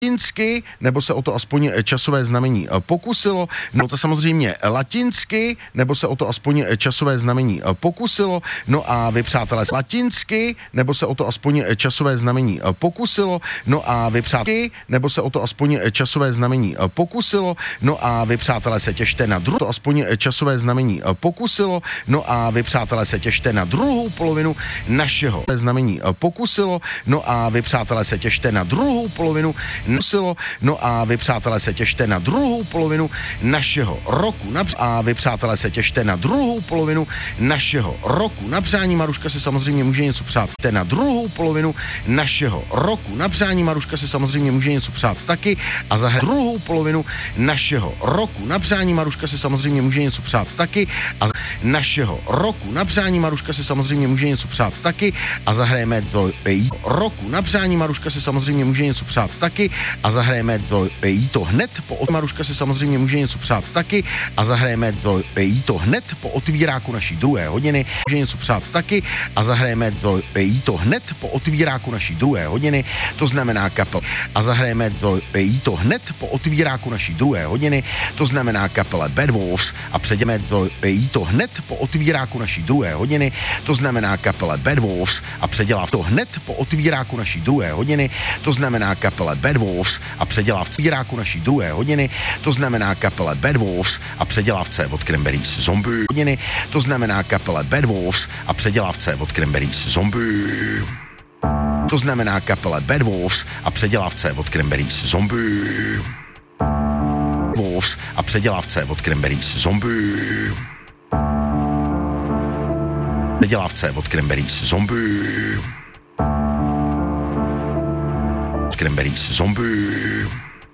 latinsky, nebo se o to aspoň časové znamení pokusilo. No to samozřejmě latinsky, nebo se o to aspoň časové znamení pokusilo. No a vy, přátelé, latinsky, nebo se o to aspoň časové znamení pokusilo. No a vy, přátelé, nebo se o to aspoň časové znamení pokusilo. No a vy, přátelé, se těšte na druhou, aspoň časové znamení pokusilo. No a vy, přátelé, se těšte na druhou polovinu našeho znamení pokusilo. No a vy, přátelé, se těšte na druhou polovinu nosilo. No a vy, přátelé, se těšte na druhou polovinu našeho roku. A vy, přátelé, se těšte na druhou polovinu našeho roku. Na přání Maruška si samozřejmě může něco přát. Na druhou polovinu našeho roku. Na přání Maruška si samozřejmě může něco přát taky a zahrát druhou polovinu našeho roku. Na přání Maruška si samozřejmě může něco přát taky a našeho roku. Na přání Maruška si samozřejmě může něco přát taky a zahrajeme to roku. Na přání Maruška si samozřejmě může něco přát taky a zahrajeme to hned po Maruška si samozřejmě může něco přát taky a zahrajeme to hned po otvíráku naší druhé hodiny. Může něco přát taky a zahrajeme to hned po otvíráku naší druhé hodiny. To znamená kapel. A zahrajeme to hned po otvíráku naší druhé hodiny. To znamená kapele Bad Wolves a předěme to hned po otvíráku naší druhé hodiny. To znamená kapele Bad Wolves a předělá to hned po otvíráku naší druhé hodiny. To znamená kapele Bad Wolves a předělá v otvíráku naší druhé hodiny. To znamená kapele Bad Wolves a předělá v C od Cranberries Zombie hodiny. To znamená kapele Bad Wolves a předělá v C od Cranberries Zombie. To znamená kapele Bad Wolves a předělá v C od Cranberries Zombie. Wolves a předělá v C od Cranberries Zombie. Předělá v C od Cranberries Zombie. Cranberries Zombie.